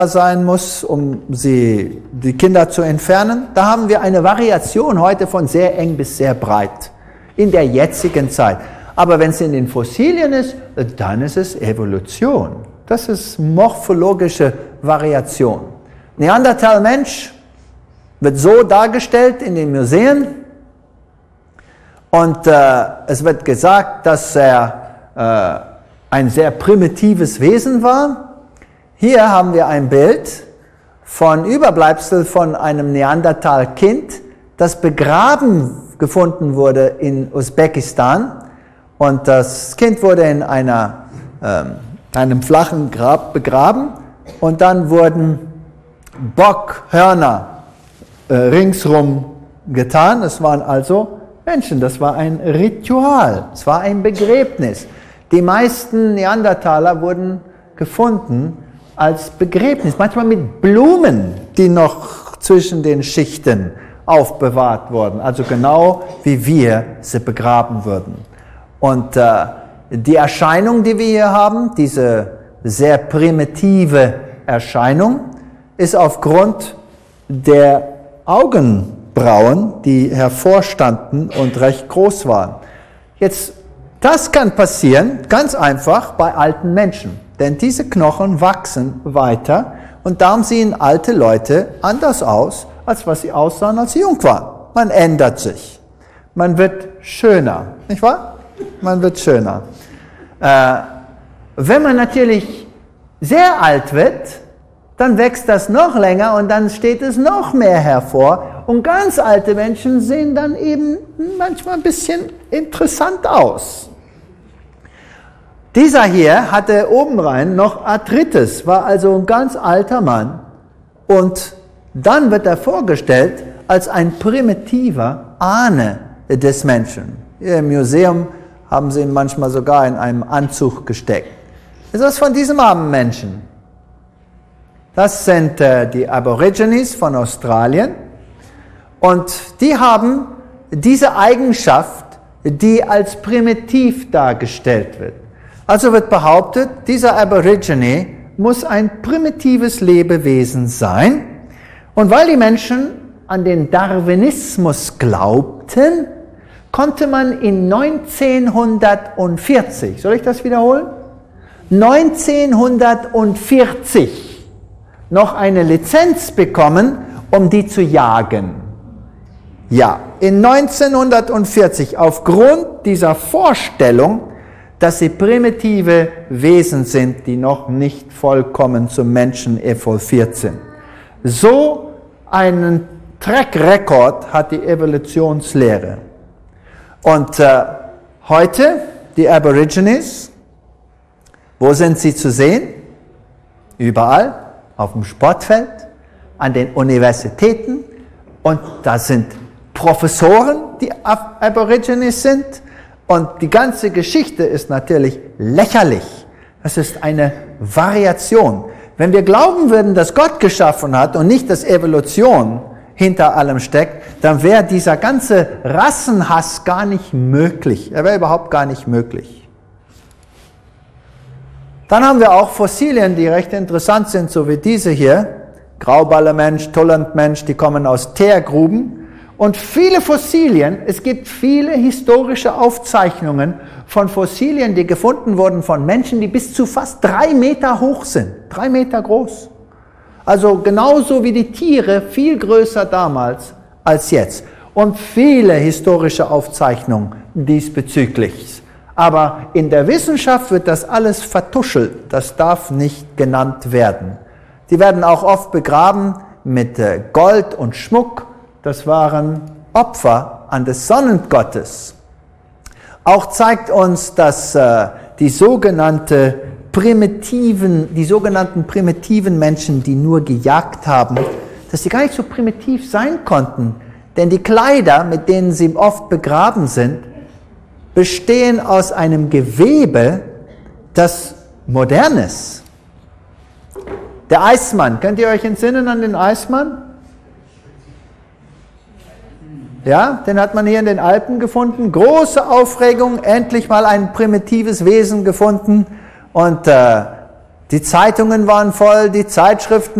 sein muss, um die Kinder zu entfernen. Da haben wir eine Variation heute von sehr eng bis sehr breit in der jetzigen Zeit. Aber wenn es in den Fossilien ist, dann ist es Evolution. Das ist morphologische Variation. Neandertal-Mensch wird so dargestellt in den Museen und es wird gesagt, dass er ein sehr primitives Wesen war. Hier haben wir ein Bild von Überbleibsel von einem Neandertal-Kind, das begraben gefunden wurde in Usbekistan. Und das Kind wurde in einem flachen Grab begraben und dann wurden Bockhörner ringsrum getan. Es waren also Menschen, das war ein Ritual, es war ein Begräbnis. Die meisten Neandertaler wurden gefunden als Begräbnis, manchmal mit Blumen, die noch zwischen den Schichten aufbewahrt wurden, also genau wie wir sie begraben würden. Und die Erscheinung, die wir hier haben, diese sehr primitive Erscheinung, ist aufgrund der Augenbrauen, die hervorstanden und recht groß waren. Jetzt, das kann passieren, ganz einfach, bei alten Menschen. Denn diese Knochen wachsen weiter und darum sehen alte Leute anders aus, als was sie aussahen, als sie jung waren. Man ändert sich. Man wird schöner, nicht wahr? Man wird schöner. Wenn man natürlich sehr alt wird, dann wächst das noch länger und dann steht es noch mehr hervor. Und ganz alte Menschen sehen dann eben manchmal ein bisschen interessant aus. Dieser hier hatte obenrein noch Arthritis, war also ein ganz alter Mann. Und dann wird er vorgestellt als ein primitiver Ahne des Menschen. Hier im Museum haben sie ihn manchmal sogar in einem Anzug gesteckt. Das ist von diesem armen Menschen. Das sind die Aborigines von Australien. Und die haben diese Eigenschaft, die als primitiv dargestellt wird. Also wird behauptet, dieser Aborigine muss ein primitives Lebewesen sein. Und weil die Menschen an den Darwinismus glaubten, konnte man in 1940, soll ich das wiederholen? 1940 noch eine Lizenz bekommen, um die zu jagen. Ja, in 1940, aufgrund dieser Vorstellung, dass sie primitive Wesen sind, die noch nicht vollkommen zum Menschen evolviert sind. So einen Track Record hat die Evolutionslehre. Und heute, die Aborigines, wo sind sie zu sehen? Überall, auf dem Sportfeld, an den Universitäten. Und da sind Professoren, die Aborigines sind. Und die ganze Geschichte ist natürlich lächerlich. Das ist eine Variation. Wenn wir glauben würden, dass Gott geschaffen hat und nicht, dass Evolution hinter allem steckt, dann wäre dieser ganze Rassenhass gar nicht möglich. Er wäre überhaupt gar nicht möglich. Dann haben wir auch Fossilien, die recht interessant sind, so wie diese hier. Grauballermensch, Tullandmensch, die kommen aus Teergruben. Und viele Fossilien, es gibt viele historische Aufzeichnungen von Fossilien, die gefunden wurden von Menschen, die bis zu fast 3 Meter hoch sind, 3 Meter groß. Also genauso wie die Tiere, viel größer damals als jetzt. Und viele historische Aufzeichnungen diesbezüglich. Aber in der Wissenschaft wird das alles vertuschelt, das darf nicht genannt werden. Die werden auch oft begraben mit Gold und Schmuck. Das waren Opfer an des Sonnengottes. Auch zeigt uns, dass die sogenannten primitiven Menschen, die nur gejagt haben, dass sie gar nicht so primitiv sein konnten. Denn die Kleider, mit denen sie oft begraben sind, bestehen aus einem Gewebe, das modern ist. Der Eismann, könnt ihr euch entsinnen an den Eismann? Ja, den hat man hier in den Alpen gefunden. Große Aufregung, endlich mal ein primitives Wesen gefunden. Und Die Zeitungen waren voll, die Zeitschriften